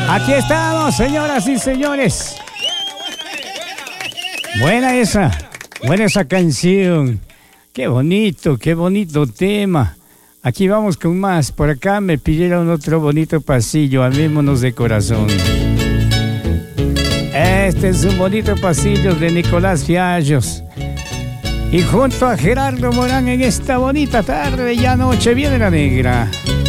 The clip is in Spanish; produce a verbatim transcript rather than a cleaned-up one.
Aquí estamos, señoras y señores. Buena esa, buena esa canción. Qué bonito, qué bonito tema. Aquí vamos con más. Por acá me pidieron otro bonito pasillo. Amémonos de corazón. Este es un bonito pasillo de Nicolás Fiallos. Y junto a Gerardo Morán en esta bonita tarde y noche viene la negra.